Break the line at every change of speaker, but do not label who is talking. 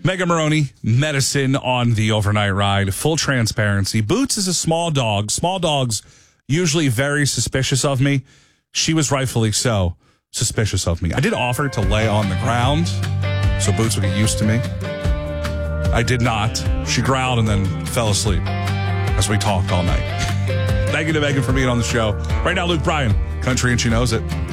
Megan Maroney, medicine on the overnight ride. Full transparency. Boots is a small dog. Small dogs usually very suspicious of me. She was rightfully so suspicious of me. I did offer to lay on the ground so Boots would get used to me. I did not. She growled and then fell asleep as we talked all night. Thank you to Megan for being on the show. Right now, Luke Bryan, Country and She Knows It.